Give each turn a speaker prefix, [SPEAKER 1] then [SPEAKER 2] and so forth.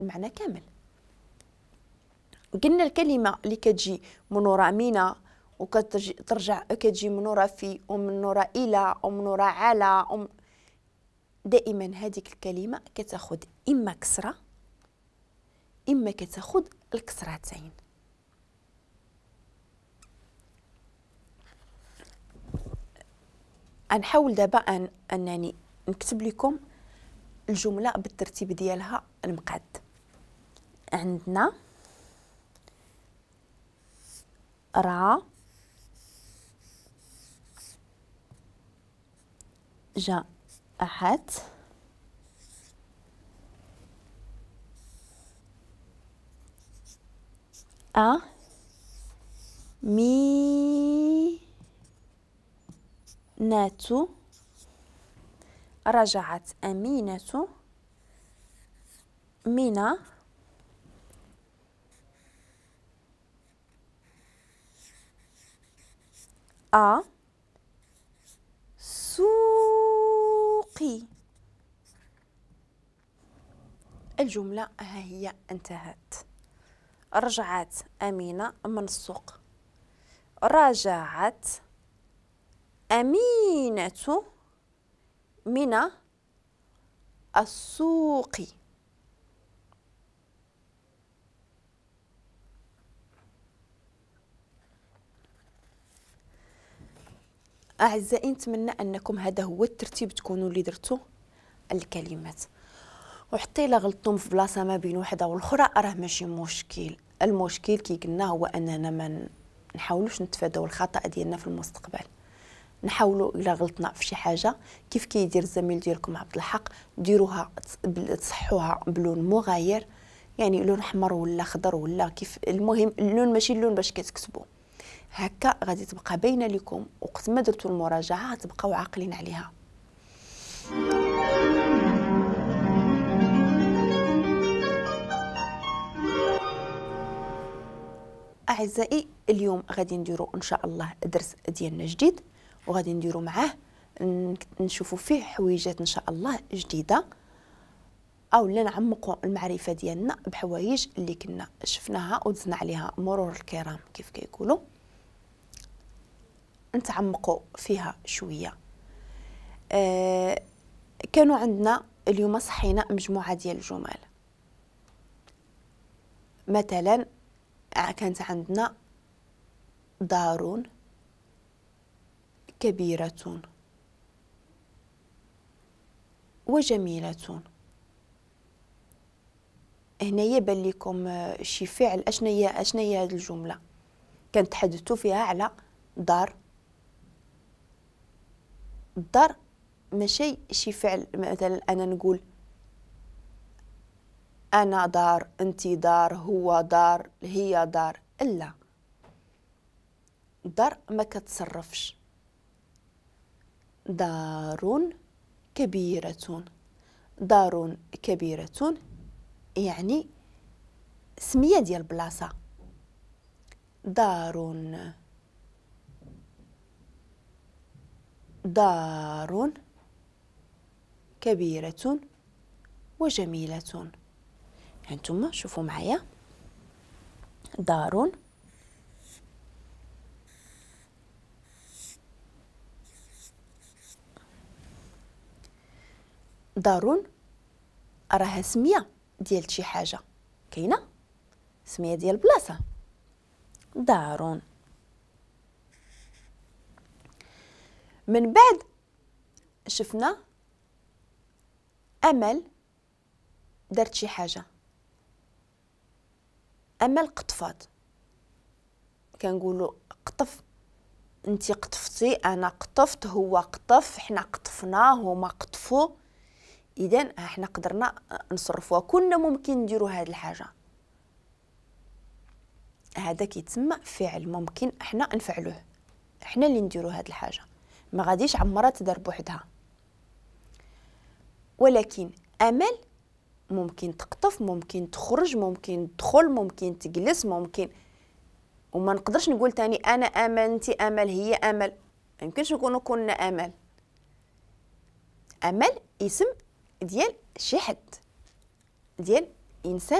[SPEAKER 1] المعنى كامل. قلنا الكلمة اللي كتجي من وراء مينا وكترجع كتجي من وراء في ومن وراء إلى ومن وراء على دائما هذيك الكلمة كتاخذ إما كسرة إما كتاخذ الكسرتين. غنحاول دابا أنني نكتب لكم الجملة بالترتيب ديالها المقاد. عندنا جاءت أمينة. رجعت أمينة من السوق. الجملة ها هي انتهت. رجعت أمينة من السوق. رجعت أمينة من السوق. أعزائي، نتمنى أنكم هذا هو الترتيب تكونوا اللي درتوا الكلمات، وحتى إلا غلطتم في بلاصة ما بين وحدة والأخرى راه ماشي مشكل. المشكل كي قلنا هو أننا ما نحاولوش نتفاداو الخطأ ديالنا في المستقبل. نحاولوا إلا غلطنا في شي حاجة كيف كيدير الزميل ديالكم عبد الحق ديروها تصحوها بلون مغاير، يعني لون أحمر ولا خضر ولا كيف، المهم اللون ماشي اللون باش كتكتبوا هكا غادي تبقى باينه لكم، وقت ما درتوا المراجعه تبقاو عاقلين عليها. اعزائي، اليوم غادي نديروا ان شاء الله درس ديالنا جديد، وغادي نديروا معاه نشوفوا فيه حويجات ان شاء الله جديده، او لا نعمقوا المعرفه ديالنا بحوايج اللي كنا شفناها ودزنا عليها مرور الكرام كيف كيقولوا، نتعمقوا فيها شويه. كانوا عندنا اليوم صحينا مجموعه ديال الجمل. مثلا كانت عندنا دار كبيرة وجميلة. هنا يبان لكم شي فعل. اشنا هي هذه الجملة؟ كنتحدثوا فيها على دار. الدار ماشي شي فعل. مثلا انا نقول انا دار، انت دار، هو دار، هي دار. لا، دار ما كتصرفش. دار كبيرة. دار كبيرة يعني سمية ديال بلاصة. دار كبيرة وجميلة. هانتوما شوفوا معايا. دار راها سمية ديال شي حاجة، كاينه سمية ديال بلاصة. دار. من بعد شفنا امل درت شي حاجه. امل قطفات. كنقولوا قطف، انت قطفتي، انا قطفت، هو قطف، حنا قطفنا، هما قطفوا. اذا احنا قدرنا نصرفوها، كنا ممكن نديروا هذه الحاجه. هذا كيتسمى فعل ممكن احنا نفعلوه، احنا اللي نديروا هذه الحاجه، ما غاديش عمرها تدار بوحدها. ولكن امل ممكن تقطف، ممكن تخرج، ممكن تدخل، ممكن تجلس، ممكن. وما نقدرش نقول تاني انا امل، انت امل، هي امل. ما يمكنش نكونوا كنا امل. امل اسم ديال شي حد، ديال انسان